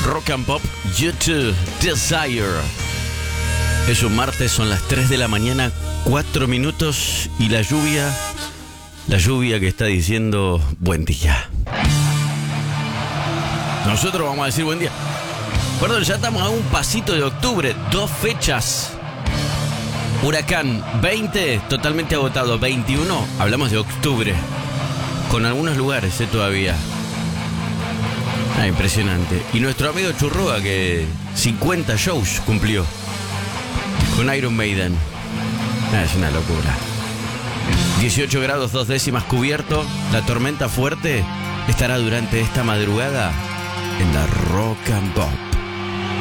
Rock and Pop, YouTube, Desire. Es un martes, son las 3 de la mañana, 4 minutos y la lluvia que está diciendo buen día. Nosotros vamos a decir buen día. Perdón, ya estamos a un pasito de octubre, 2 fechas. Huracán 20, totalmente agotado. 21, hablamos de octubre. Con algunos lugares todavía. Impresionante. Y nuestro amigo Churrúa, que 50 shows cumplió con Iron Maiden. Es una locura. 18 grados 2 décimas cubierto. La tormenta fuerte estará durante esta madrugada en la Rock and Pop.